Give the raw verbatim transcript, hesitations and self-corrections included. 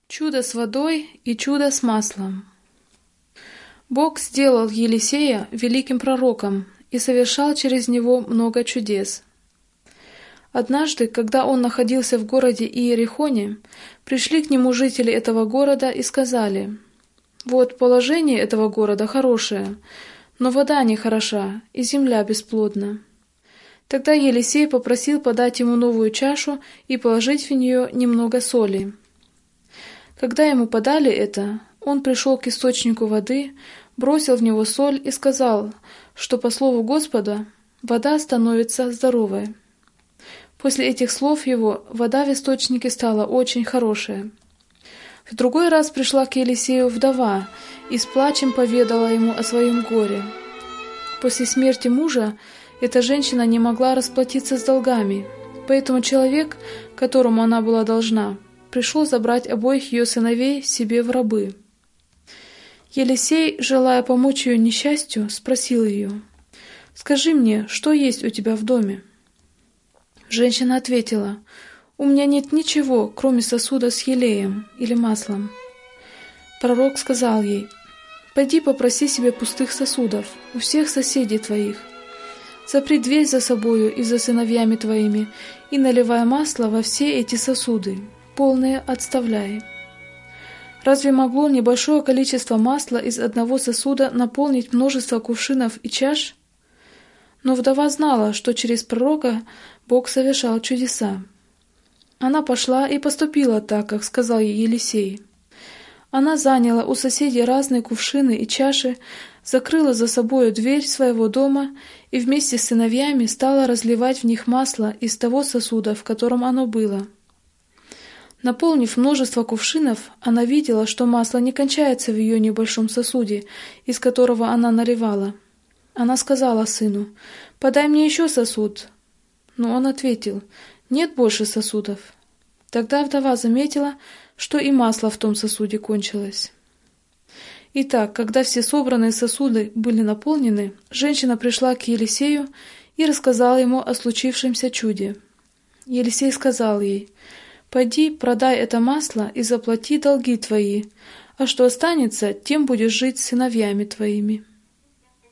Чудо с водой и чудо с маслом. Бог сделал Елисея великим пророком и совершал через него много чудес. Однажды, когда он находился в городе Иерихоне, пришли к нему жители этого города и сказали: «Вот положение этого города хорошее, но вода не хороша, и земля бесплодна». Тогда Елисей попросил подать ему новую чашу и положить в нее немного соли. Когда ему подали это, он пришел к источнику воды, бросил в него соль и сказал, что по слову Господа вода становится здоровой. После этих слов его вода в источнике стала очень хорошая. В другой раз пришла к Елисею вдова и с плачем поведала ему о своем горе. После смерти мужа эта женщина не могла расплатиться с долгами, поэтому человек, которому она была должна, пришел забрать обоих ее сыновей себе в рабы. Елисей, желая помочь ее несчастью, спросил ее: «Скажи мне, что есть у тебя в доме?» Женщина ответила: «У меня нет ничего, кроме сосуда с елеем или маслом». Пророк сказал ей: «Пойди попроси себе пустых сосудов у всех соседей твоих, запри дверь за собою и за сыновьями твоими, и наливай масло во все эти сосуды, полные отставляй». Разве могло небольшое количество масла из одного сосуда наполнить множество кувшинов и чаш? Но вдова знала, что через пророка Бог совершал чудеса. Она пошла и поступила так, как сказал ей Елисей. Она заняла у соседей разные кувшины и чаши, закрыла за собою дверь своего дома и вместе с сыновьями стала разливать в них масло из того сосуда, в котором оно было. Наполнив множество кувшинов, она видела, что масло не кончается в ее небольшом сосуде, из которого она наливала. Она сказала сыну: «Подай мне еще сосуд». Но он ответил: «Нет больше сосудов». Тогда вдова заметила, что и масло в том сосуде кончилось. Итак, когда все собранные сосуды были наполнены, женщина пришла к Елисею и рассказала ему о случившемся чуде. Елисей сказал ей: «Пойди, продай это масло и заплати долги твои, а что останется, тем будешь жить с сыновьями твоими».